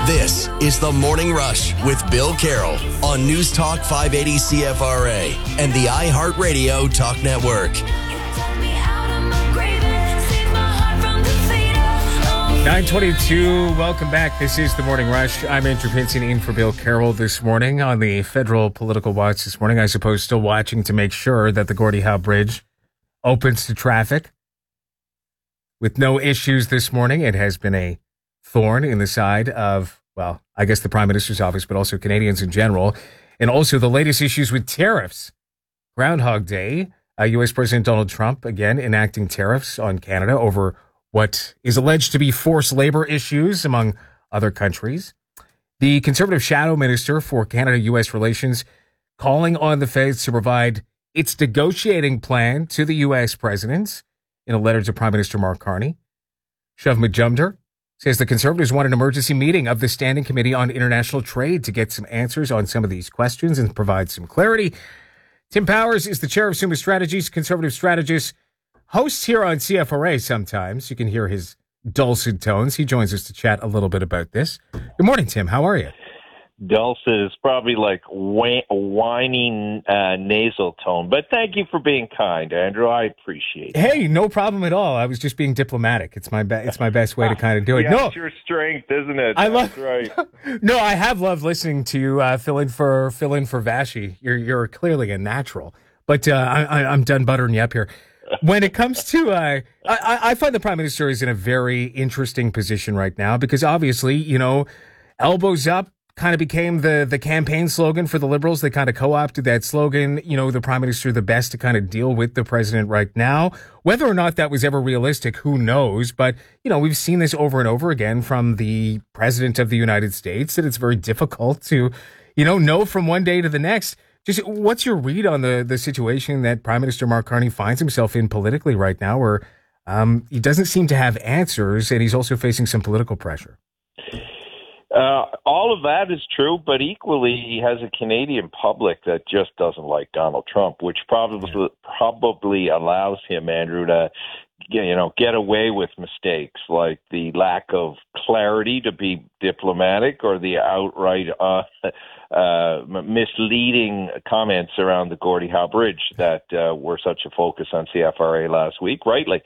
This is The Morning Rush with Bill Carroll on News Talk 580 CFRA and the iHeartRadio Talk Network. 9:22, welcome back. This is The Morning Rush. I'm Andrew Pinson in for Bill Carroll this morning on the federal political watch this morning. I suppose still watching to make sure that the Gordie Howe Bridge opens to traffic with no issues this morning. It has been a thorn in the side of, well, I guess the Prime Minister's office, but also Canadians in general, and also the latest issues with tariffs. Groundhog Day, U.S. President Donald Trump again enacting tariffs on Canada over what is alleged to be forced labor issues among other countries. The Conservative Shadow Minister for Canada-U.S. Relations calling on the feds to provide its negotiating plan to the U.S. president in a letter to Prime Minister Mark Carney. Shav Majumdar says the Conservatives want an emergency meeting of the Standing Committee on International Trade to get some answers on some of these questions and provide some clarity. Tim Powers is the chair of Summa Strategies, Conservative strategist, hosts here on CFRA sometimes. You can hear his dulcet tones. He joins us to chat a little bit about this. Good morning, Tim. How are you? Dulcet is probably like whining nasal tone, but thank you for being kind, Andrew. I appreciate it. Hey, no problem at all. I was just being diplomatic. It's my best way to kind of do it. Yeah, no, it's your strength, isn't it? That's right. No, I have loved listening to you fill in for Vashi. You're clearly a natural, but I'm done buttering you up here. When it comes to, I find the Prime Minister is in a very interesting position right now because obviously, you know, elbows up kind of became the campaign slogan for the Liberals. They kind of co-opted that slogan, you know, the Prime Minister the best to kind of deal with the president right now. Whether or not that was ever realistic, who knows? But, you know, we've seen this over and over again from the President of the United States that it's very difficult to, you know from one day to the next. Just what's your read on the situation that Prime Minister Mark Carney finds himself in politically right now where he doesn't seem to have answers and he's also facing some political pressure? All of that is true, but equally he has a Canadian public that just doesn't like Donald Trump, which probably allows him, Andrew, to get away with mistakes like the lack of clarity, to be diplomatic, or the outright misleading comments around the Gordie Howe Bridge that were such a focus on CFRA last week, rightly.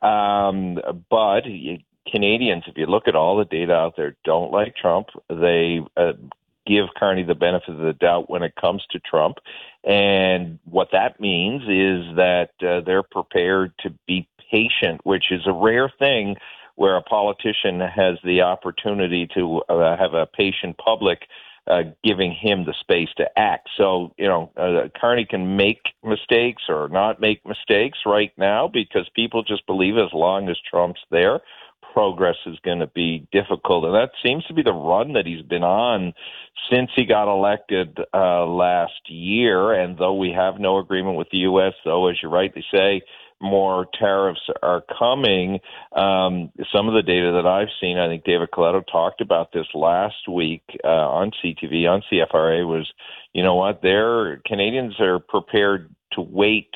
But Canadians, if you look at all the data out there, don't like Trump. They give Carney the benefit of the doubt when it comes to Trump. And what that means is that they're prepared to be patient, which is a rare thing where a politician has the opportunity to have a patient public giving him the space to act. So, Carney can make mistakes or not make mistakes right now because people just believe as long as Trump's there, progress is going to be difficult. And that seems to be the run that he's been on since he got elected last year. And though we have no agreement with the U.S., though, as you rightly say, more tariffs are coming. Some of the data that I've seen, I think David Coletto talked about this last week on CTV, on CFRA, was, you know what, Canadians are prepared to wait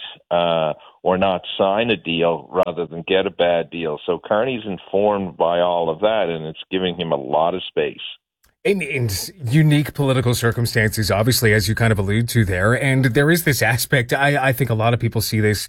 or not sign a deal rather than get a bad deal. So Carney's informed by all of that, and it's giving him a lot of space. In unique political circumstances, obviously, as you kind of allude to there. And there is this aspect, I think a lot of people see this,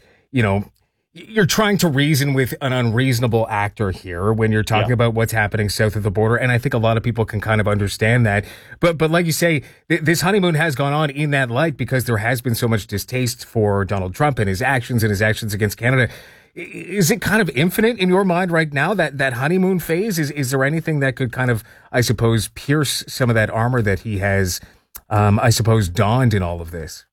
you're trying to reason with an unreasonable actor here when you're talking about what's happening south of the border. And I think a lot of people can kind of understand that. But like you say, this honeymoon has gone on in that light because there has been so much distaste for Donald Trump and his actions against Canada. Is it kind of infinite in your mind right now, that honeymoon phase? Is there anything that could kind of, I suppose, pierce some of that armor that he has, donned in all of this?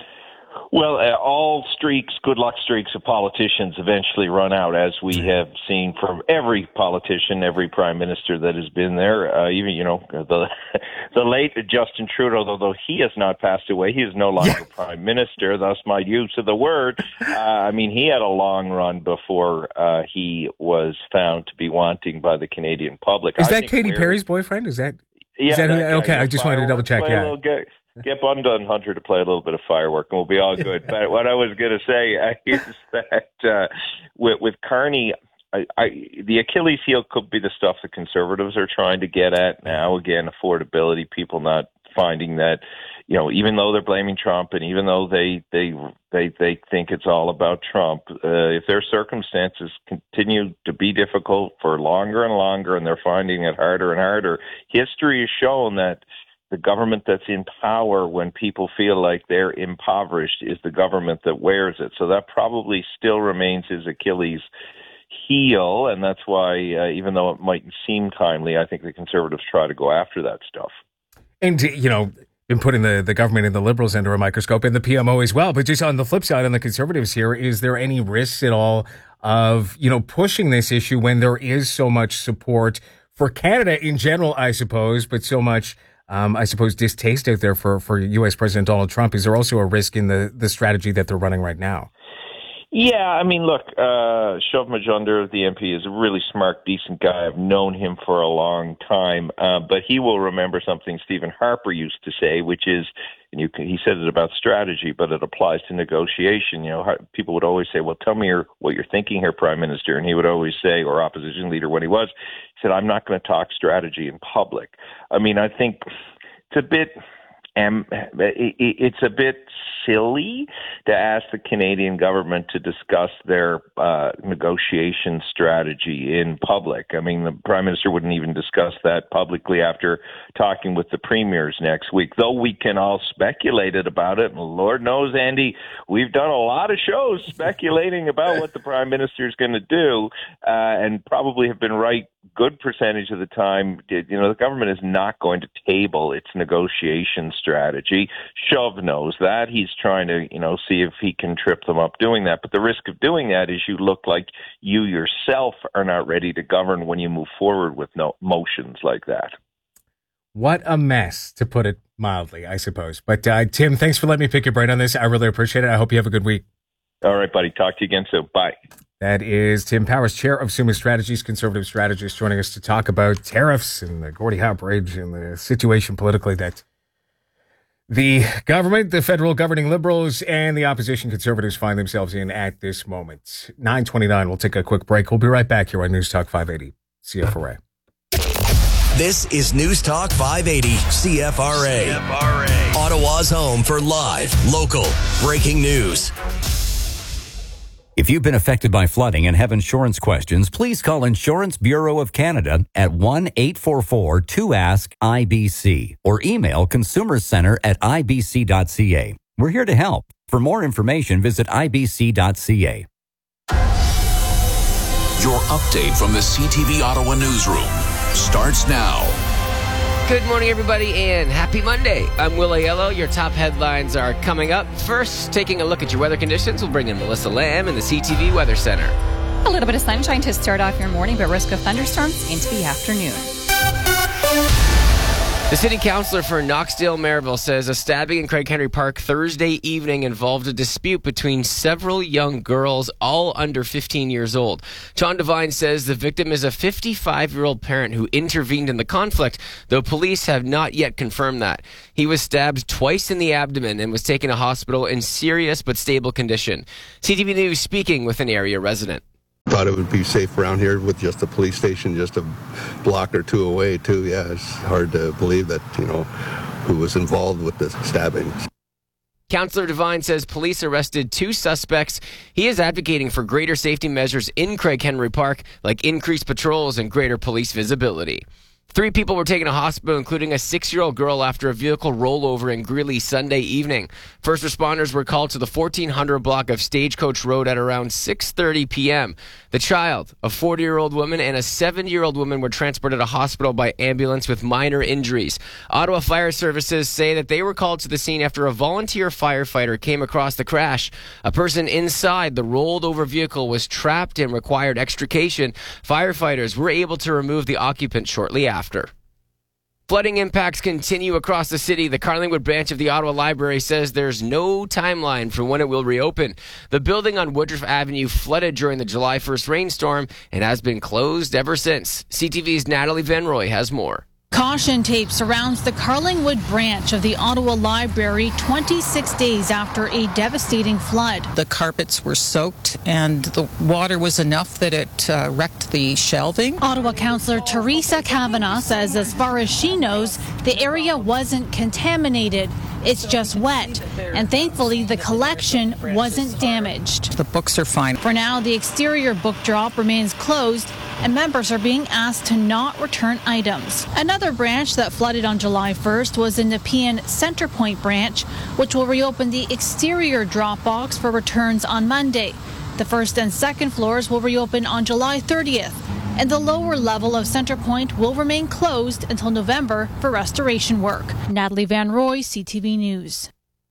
Well, all good luck streaks of politicians eventually run out, as we have seen from every politician, every prime minister that has been there. Even, the late Justin Trudeau, although he has not passed away, he is no longer prime minister, thus my use of the word. He had a long run before he was found to be wanting by the Canadian public. Is that Katy Perry's boyfriend? Is that okay, I just wanted to double check, Get Bundun Hunter to play a little bit of firework, and we'll be all good. But what I was going to say is that with Carney, the Achilles heel could be the stuff the Conservatives are trying to get at now. Again, affordability, people not finding that, even though they're blaming Trump and even though they think it's all about Trump, if their circumstances continue to be difficult for longer and longer and they're finding it harder and harder, history has shown that the government that's in power when people feel like they're impoverished is the government that wears it. So that probably still remains his Achilles heel, and that's why, even though it might seem timely, I think the Conservatives try to go after that stuff. And, been putting the government and the Liberals under a microscope and the PMO as well. But just on the flip side, on the Conservatives here, is there any risks at all of, pushing this issue when there is so much support for Canada in general, I suppose, but so much, distaste out there for U.S. President Donald Trump? Is there also a risk in the strategy that they're running right now? Yeah, look, Shov Majumdar, the MP, is a really smart, decent guy. I've known him for a long time, but he will remember something Stephen Harper used to say, which is, and he said it about strategy, but it applies to negotiation. People would always say, well, tell me what you're thinking here, Prime Minister. And he would always say, or opposition leader when he said, I'm not going to talk strategy in public. I think it's a bit... it's a bit silly to ask the Canadian government to discuss their negotiation strategy in public. The Prime Minister wouldn't even discuss that publicly after talking with the premiers next week, though we can all speculate about it. And Lord knows, Andy, we've done a lot of shows speculating about what the Prime Minister is going to do, and probably have been right good percentage of the time. The government is not going to table its negotiation strategy. Shov knows that. He's trying to, see if he can trip them up doing that. But the risk of doing that is you look like you yourself are not ready to govern when you move forward with motions like that. What a mess, to put it mildly, I suppose. But Tim, thanks for letting me pick your brain on this. I really appreciate it. I hope you have a good week. All right, buddy. Talk to you again soon. Bye. That is Tim Powers, chair of Summa Strategies, conservative strategist, joining us to talk about tariffs and the Gordie Howe Bridge and the situation politically that the government, the federal governing Liberals, and the opposition Conservatives find themselves in at this moment. 9:29. We'll take a quick break. We'll be right back here on News Talk 580 CFRA. This is News Talk 580 CFRA. Ottawa's home for live, local, breaking news. If you've been affected by flooding and have insurance questions, please call Insurance Bureau of Canada at 1-844-2ASK-IBC or email consumerscenter@ibc.ca. We're here to help. For more information, visit ibc.ca. Your update from the CTV Ottawa newsroom starts now. Good morning, everybody, and happy Monday. I'm Will Aiello. Your top headlines are coming up. First, taking a look at your weather conditions, we'll bring in Melissa Lamb in the CTV Weather Center. A little bit of sunshine to start off your morning, but risk of thunderstorms into the afternoon. The city councillor for Knoxdale-Merivale says a stabbing in Craig Henry Park Thursday evening involved a dispute between several young girls, all under 15 years old. John Devine says the victim is a 55-year-old parent who intervened in the conflict, though police have not yet confirmed that. He was stabbed twice in the abdomen and was taken to hospital in serious but stable condition. CTV News speaking with an area resident. Thought it would be safe around here with just a police station just a block or two away, too. Yeah, it's hard to believe that, who was involved with the stabbing. Councillor Devine says police arrested 2 suspects. He is advocating for greater safety measures in Craig Henry Park, like increased patrols and greater police visibility. 3 people were taken to hospital, including a 6-year-old girl, after a vehicle rollover in Greeley Sunday evening. First responders were called to the 1400 block of Stagecoach Road at around 6:30 p.m. The child, a 40-year-old woman, and a 70-year-old woman were transported to hospital by ambulance with minor injuries. Ottawa Fire Services say that they were called to the scene after a volunteer firefighter came across the crash. A person inside the rolled-over vehicle was trapped and required extrication. Firefighters were able to remove the occupant shortly after. Flooding impacts continue across the city. The Carlingwood branch of the Ottawa Library says there's no timeline for when it will reopen. The building on Woodruff Avenue flooded during the July 1st rainstorm and has been closed ever since. CTV's Natalie Van Roy has more. Caution tape surrounds the Carlingwood branch of the Ottawa Library 26 days after a devastating flood. The carpets were soaked and the water was enough that it wrecked the shelving. Ottawa Councillor Teresa Kavanagh says as far as she knows, the area wasn't contaminated. It's just wet. And thankfully, the collection wasn't damaged. The books are fine. For now, the exterior book drop remains closed, and members are being asked to not return items. Another branch that flooded on July 1st was the Nepean Centrepoint branch, which will reopen the exterior drop box for returns on Monday. The first and second floors will reopen on July 30th. And the lower level of Centrepoint will remain closed until November for restoration work. Natalie Van Roy, CTV News.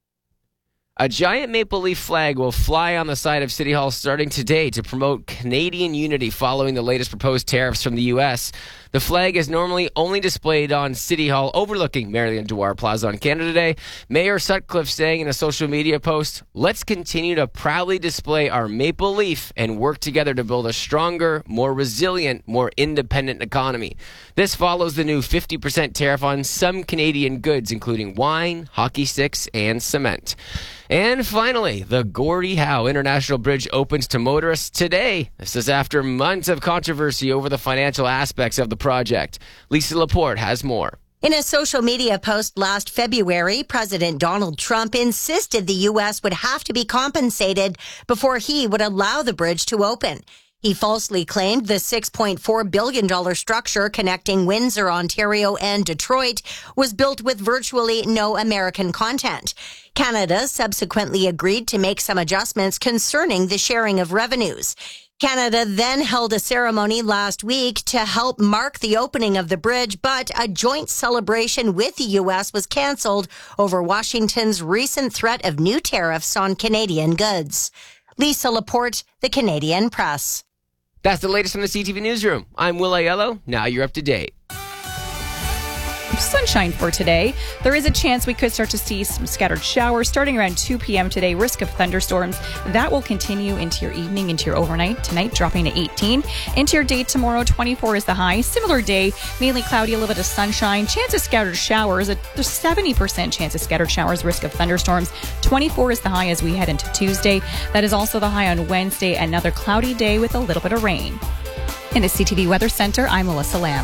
A giant maple leaf flag will fly on the side of City Hall starting today to promote Canadian unity following the latest proposed tariffs from the U.S. The flag is normally only displayed on City Hall overlooking Marion-Dewar Plaza on Canada Day. Mayor Sutcliffe saying in a social media post, "Let's continue to proudly display our maple leaf and work together to build a stronger, more resilient, more independent economy." This follows the new 50% tariff on some Canadian goods, including wine, hockey sticks, and cement. And finally, the Gordie Howe International Bridge opens to motorists today. This is after months of controversy over the financial aspects of the project. Lisa Laporte has more. In a social media post last February, President Donald Trump insisted the U.S. would have to be compensated before he would allow the bridge to open. He falsely claimed the $6.4 billion structure connecting Windsor, Ontario, and Detroit was built with virtually no American content. Canada subsequently agreed to make some adjustments concerning the sharing of revenues. Canada then held a ceremony last week to help mark the opening of the bridge, but a joint celebration with the U.S. was canceled over Washington's recent threat of new tariffs on Canadian goods. Lisa Laporte, The Canadian Press. That's the latest from the CTV Newsroom. I'm Will Aiello. Now you're up to date. Sunshine for today. There is a chance we could start to see some scattered showers starting around 2 p.m. today. Risk of thunderstorms. That will continue into your evening, into your overnight. Tonight, dropping to 18. Into your day tomorrow, 24 is the high. Similar day, mainly cloudy, a little bit of sunshine. Chance of scattered showers. There's 70% chance of scattered showers. Risk of thunderstorms. 24 is the high as we head into Tuesday. That is also the high on Wednesday. Another cloudy day with a little bit of rain. In the CTV Weather Center, I'm Melissa Lamb.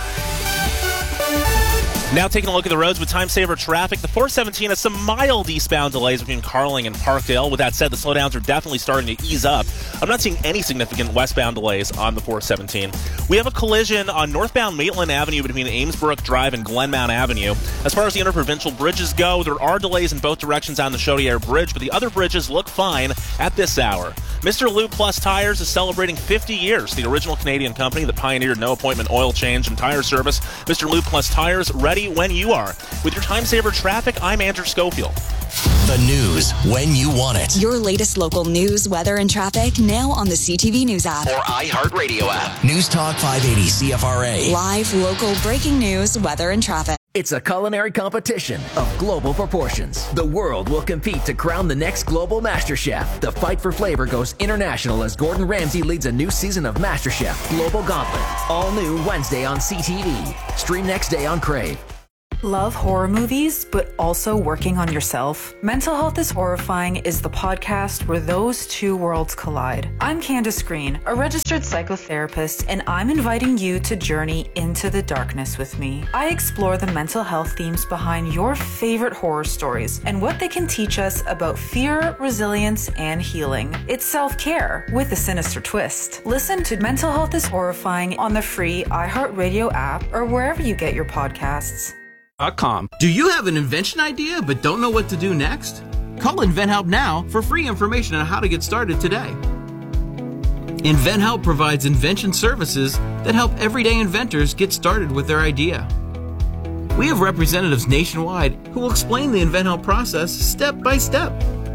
Now taking a look at the roads with time-saver traffic. The 417 has some mild eastbound delays between Carling and Parkdale. With that said, the slowdowns are definitely starting to ease up. I'm not seeing any significant westbound delays on the 417. We have a collision on northbound Maitland Avenue between Amesbrook Drive and Glenmount Avenue. As far as the interprovincial bridges go, there are delays in both directions on the Chaudière Bridge, but the other bridges look fine at this hour. Mr. Lube Plus Tires is celebrating 50 years. The original Canadian company that pioneered no-appointment oil change and tire service. Mr. Lube Plus Tires, ready when you are. With your time-saver traffic, I'm Andrew Schofield. The news when you want it. Your latest local news, weather, and traffic now on the CTV News app. Or iHeartRadio app. News Talk 580 CFRA. Live, local, breaking news, weather, and traffic. It's a culinary competition of global proportions. The world will compete to crown the next global MasterChef. The fight for flavor goes international as Gordon Ramsay leads a new season of MasterChef Global Gauntlet. All new Wednesday on CTV. Stream next day on Crave. Love horror movies, but also working on yourself? Mental Health is Horrifying is the podcast where those two worlds collide. I'm Candace Green, a registered psychotherapist, and I'm inviting you to journey into the darkness with me. I explore the mental health themes behind your favorite horror stories and what they can teach us about fear, resilience, and healing. It's self-care with a sinister twist. Listen to Mental Health is Horrifying on the free iHeartRadio app or wherever you get your podcasts. Do you have an invention idea but don't know what to do next? Call InventHelp now for free information on how to get started today. InventHelp provides invention services that help everyday inventors get started with their idea. We have representatives nationwide who will explain the InventHelp process step by step.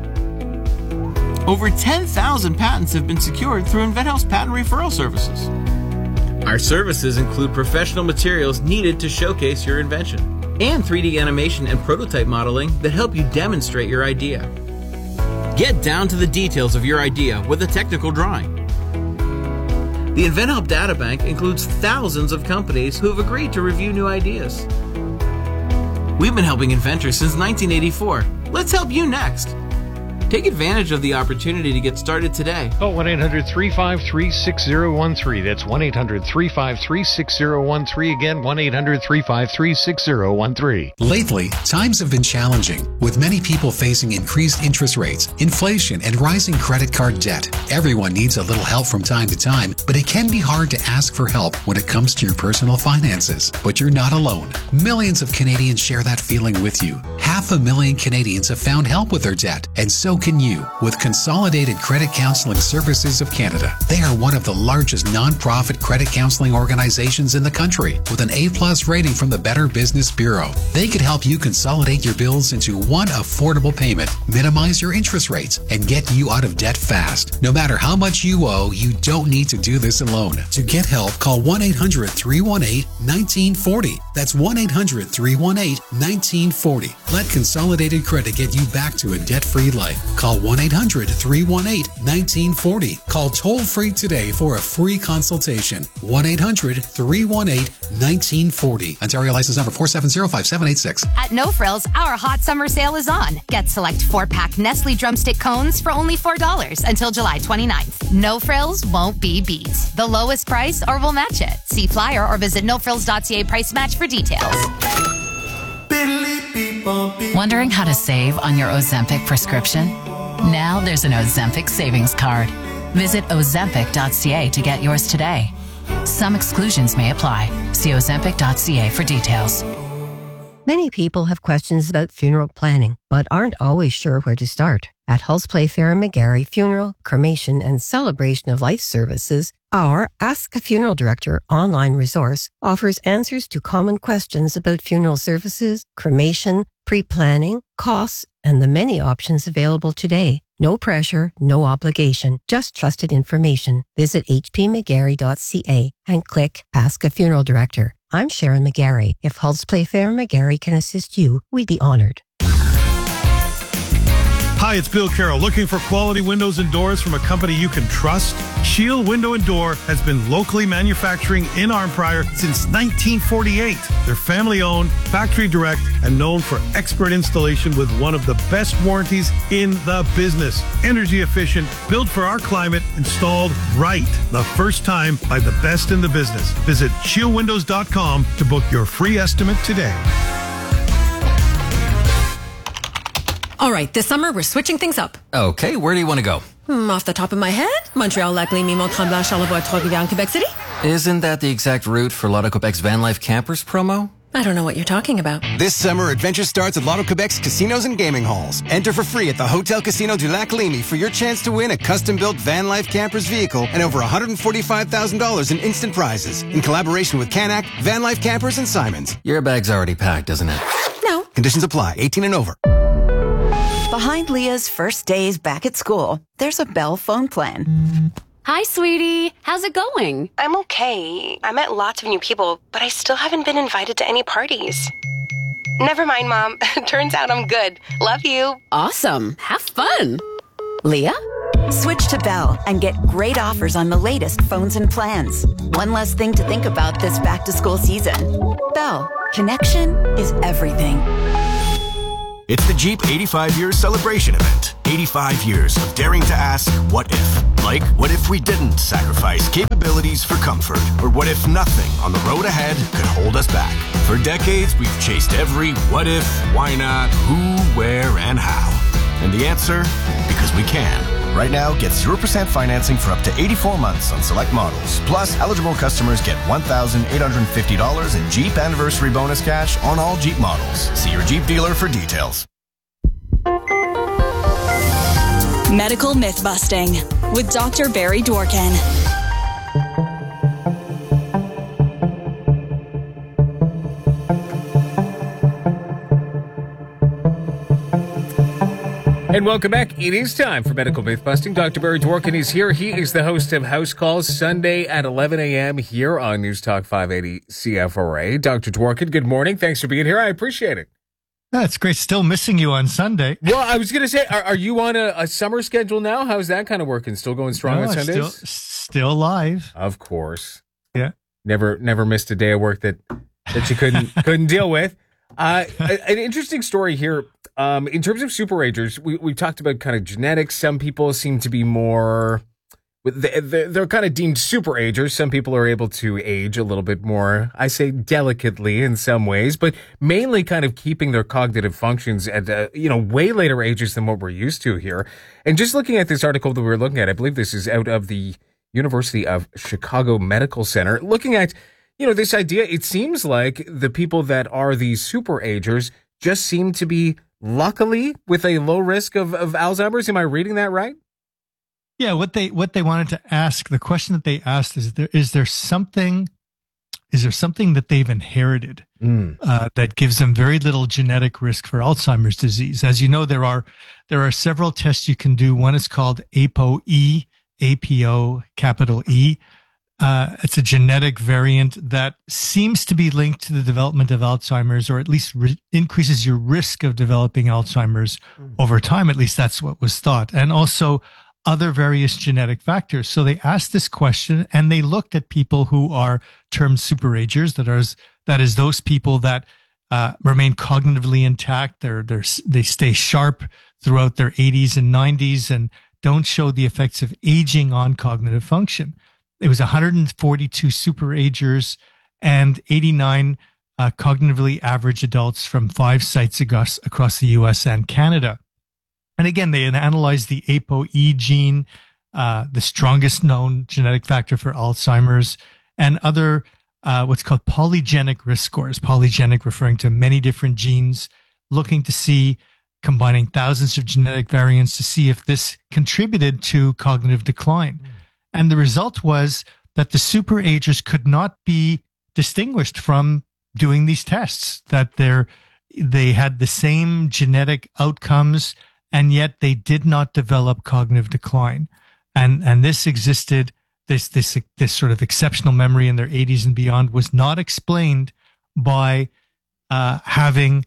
Over 10,000 patents have been secured through InventHelp's patent referral services. Our services include professional materials needed to showcase your invention, and 3D animation and prototype modeling that help you demonstrate your idea. Get down to the details of your idea with a technical drawing. The InventHelp Databank includes thousands of companies who have agreed to review new ideas. We've been helping inventors since 1984. Let's help you next. Take advantage of the opportunity to get started today. Call 1-800-353-6013. That's 1-800-353-6013. Again, 1-800-353-6013. Lately, times have been challenging, with many people facing increased interest rates, inflation, and rising credit card debt. Everyone needs a little help from time to time, but it can be hard to ask for help when it comes to your personal finances. But you're not alone. Millions of Canadians share that feeling with you. 500,000 Canadians have found help with their debt, and so can you with Consolidated Credit Counseling Services of Canada. They are one of the largest non-profit credit counseling organizations in the country with an A+ rating from the Better Business Bureau. They could help you consolidate your bills into one affordable payment, minimize your interest rates, and get you out of debt fast. No matter how much you owe, you don't need to do this alone. To get help, call 1-800-318-1940. That's 1-800-318-1940. Let Consolidated Credit get you back to a debt-free life. Call 1-800-318-1940. Call toll-free today for a free consultation. 1-800-318-1940. Ontario license number 4705786. At No Frills, our hot summer sale is on. Get select 4-pack Nestle drumstick cones for only $4 until July 29th. No Frills won't be beat. The lowest price or we'll match it. See flyer or visit nofrills.ca price match for details. Wondering how to save on your Ozempic prescription? Now there's an Ozempic savings card. Visit ozempic.ca to get yours today. Some exclusions may apply. See ozempic.ca for details. Many people have questions about funeral planning, but aren't always sure where to start. At Hulse Playfair and McGarry Funeral, Cremation, and Celebration of Life Services, our Ask a Funeral Director online resource offers answers to common questions about funeral services, cremation, pre-planning, costs, and the many options available today. No pressure, no obligation, just trusted information. Visit hpmcgarry.ca and click Ask a Funeral Director. I'm Sharon McGarry. If Hulse Playfair and McGarry can assist you, we'd be honored. Hi, it's Bill Carroll. Looking for quality windows and doors from a company you can trust? Shield Window and Door has been locally manufacturing in Arnprior since 1948. They're family-owned, factory-direct, and known for expert installation with one of the best warranties in the business. Energy efficient, built for our climate, installed right the first time by the best in the business. Visit shieldwindows.com to book your free estimate today. All right, this summer we're switching things up. Okay, where do you want to go? Off the top of my head, Montreal, Lac Lémy, Mont-Tremblant, Charlevoix, Trois-Rivières, Quebec City. Isn't that the exact route for Lotto Quebec's Van Life Campers promo? I don't know what you're talking about. This summer, adventure starts at Lotto Quebec's casinos and gaming halls. Enter for free at the Hotel Casino du Lac Lémy for your chance to win a custom-built Van Life Campers vehicle and over $145,000 in instant prizes. In collaboration with Canac, Van Life Campers, and Simons. Your bag's already packed, isn't it? No. Conditions apply. 18 and over. Behind Leah's first days back at school, there's a Bell phone plan. Hi, sweetie. How's it going? I'm okay. I met lots of new people, but I still haven't been invited to any parties. Never mind, Mom. Turns out I'm good. Love you. Awesome. Have fun. Leah? Switch to Bell and get great offers on the latest phones and plans. One less thing to think about this back-to-school season. Bell. Connection is everything. It's the Jeep 85 Years Celebration event. 85 years of daring to ask, what if? Like, what if we didn't sacrifice capabilities for comfort? Or what if nothing on the road ahead could hold us back? For decades, we've chased every what if, why not, who, where, and how. And the answer? Because we can. Right now, get 0% financing for up to 84 months on select models. Plus, eligible customers get $1,850 in Jeep Anniversary Bonus cash on all Jeep models. See your Jeep dealer for details. Medical Myth Busting with Dr. Barry Dworkin. And welcome back. It is time for Medical Myth Busting. Dr. Barry Dworkin is here. He is the host of House Calls Sunday at 11 a.m. here on News Talk 580 CFRA. Dr. Dworkin, good morning. Thanks for being here. I appreciate it. That's great. Still missing you on Sunday. Well, I was going to say, are you on a summer schedule now? How's that kind of working? Still going strong on Sundays? Still live. Of course. Yeah. Never missed a day of work that you couldn't deal with. An interesting story here. In terms of super agers, we talked about kind of genetics. Some people seem to be more... They're kind of deemed super agers. Some people are able to age a little bit more, I say delicately in some ways, but mainly kind of keeping their cognitive functions at, way later ages than what we're used to here. And just looking at this article that we're looking at, I believe this is out of the University of Chicago Medical Center, looking at, this idea, it seems like the people that are these super agers just seem to be luckily with a low risk of Alzheimer's. Am I reading that right? Yeah, what they wanted to ask, the question that they asked is there something that they've inherited that gives them very little genetic risk for Alzheimer's disease? As you know, there are several tests you can do. One is called APOE, APO capital E. It's a genetic variant that seems to be linked to the development of Alzheimer's, or at least increases your risk of developing Alzheimer's over time. At least that's what was thought. And also other various genetic factors. So they asked this question and they looked at people who are termed superagers. That is those people that remain cognitively intact. They stay sharp throughout their 80s and 90s and don't show the effects of aging on cognitive function. It was 142 superagers and 89 cognitively average adults from 5 sites across the US and Canada. And again, they analyzed the APOE gene, the strongest known genetic factor for Alzheimer's, and other what's called polygenic risk scores. Polygenic referring to many different genes, looking to see, combining thousands of genetic variants to see if this contributed to cognitive decline. And the result was that the superagers could not be distinguished from doing these tests, that they had the same genetic outcomes, and yet they did not develop cognitive decline. And this existed, this sort of exceptional memory in their 80s and beyond was not explained by having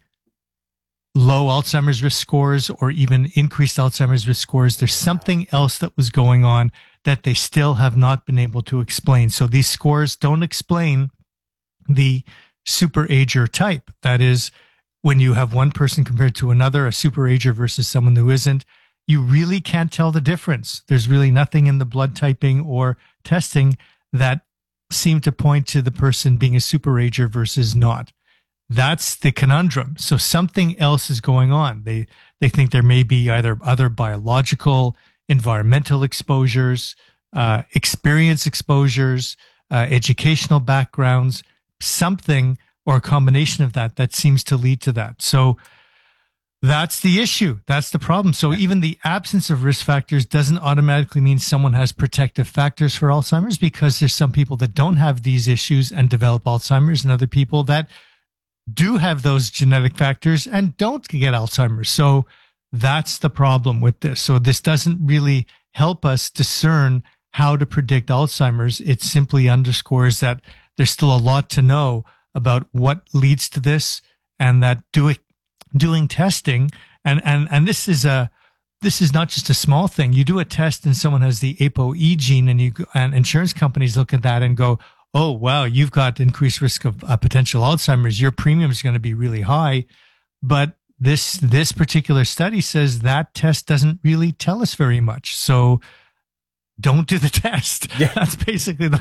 low Alzheimer's risk scores or even increased Alzheimer's risk scores. There's something else that was going on that they still have not been able to explain. So these scores don't explain the superager type. That is, when you have one person compared to another, a superager versus someone who isn't, you really can't tell the difference. There's really nothing in the blood typing or testing that seem to point to the person being a superager versus not. That's the conundrum. So something else is going on. They think there may be either other biological, environmental exposures, experience exposures, educational backgrounds, something or a combination of that seems to lead to that. So that's the issue. That's the problem. So even the absence of risk factors doesn't automatically mean someone has protective factors for Alzheimer's, because there's some people that don't have these issues and develop Alzheimer's, and other people that do have those genetic factors and don't get Alzheimer's. So that's the problem with this. So this doesn't really help us discern how to predict Alzheimer's. It simply underscores that there's still a lot to know about what leads to this, and that doing testing, and this is not just a small thing. You do a test and someone has the APOE gene, and insurance companies look at that and go, oh, wow, you've got increased risk of potential Alzheimer's. Your premium is going to be really high. But this particular study says that test doesn't really tell us very much. So don't do the test. Yeah. That's basically the